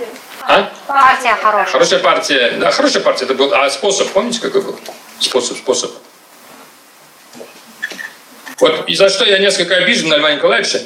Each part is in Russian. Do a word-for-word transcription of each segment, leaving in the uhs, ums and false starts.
А? Партия хорошая. Хорошая партия. Да, хорошая партия. Это был. А способ, помните, какой был? Способ, способ. Вот и за что я несколько обижен на Льва Николаевича.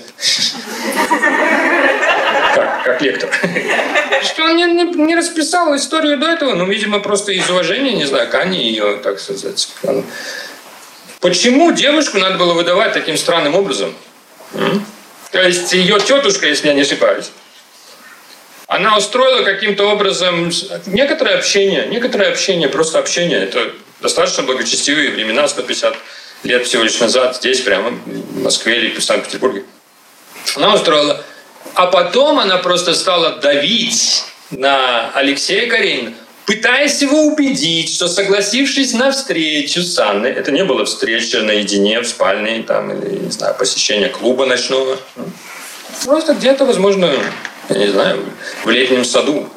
Как, как лектор. Что он не, не, не расписал историю до этого, ну, видимо, просто из уважения, не знаю, к Ане ее, так сказать. Почему девушку надо было выдавать таким странным образом? М? То есть ее тетушка, если я не ошибаюсь, она устроила каким-то образом некоторое общение, некоторое общение, просто общение. Это достаточно благочестивые времена, сто пятьдесят лет всего лишь назад, здесь прямо, в Москве или в Санкт-Петербурге. Она устроила. А потом она просто стала давить на Алексея Каренина, пытаясь его убедить, что, согласившись на встречу с Анной, это не была встреча наедине в спальне, там, или, не знаю, посещение клуба ночного. Просто где-то, возможно, я не знаю, в летнем саду.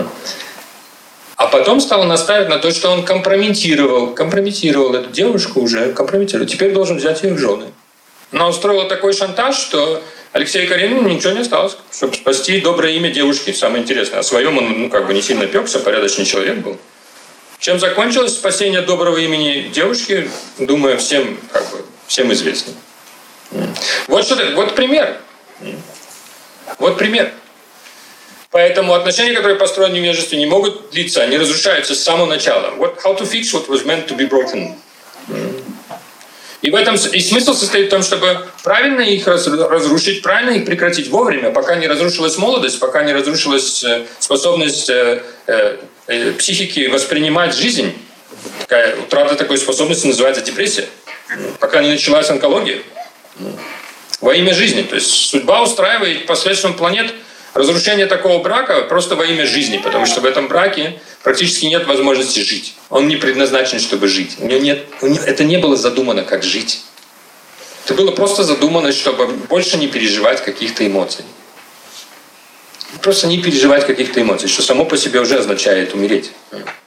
А потом стал настаивать на то, что он компрометировал, компрометировал эту девушку уже, компрометировал. Теперь должен взять ее в жены. Она устроила такой шантаж, что Алексею Каренину ничего не осталось, чтобы спасти доброе имя девушки. Самое интересное. О своем он, ну, как бы не сильно пёкся, порядочный человек был. Чем закончилось спасение доброго имени девушки, думаю, всем, как бы, всем известно. Вот, что, вот пример. Вот пример. Поэтому отношения, которые построены в невежестве, не могут длиться, они разрушаются с самого начала. What, how to fix what was meant to be broken. И в этом и смысл состоит в том, чтобы правильно их разрушить, правильно их прекратить вовремя, пока не разрушилась молодость, пока не разрушилась способность э, э, психики воспринимать жизнь. Такая утрата такой способности называется депрессия. Пока не началась онкология. Во имя жизни. То есть судьба устраивает посредством планет разрушение такого брака просто во имя жизни, потому что в этом браке практически нет возможности жить. Он не предназначен, чтобы жить. У него нет, у него, это не было задумано как жить. Это было просто задумано, чтобы больше не переживать каких-то эмоций. Просто не переживать каких-то эмоций, что само по себе уже означает умереть.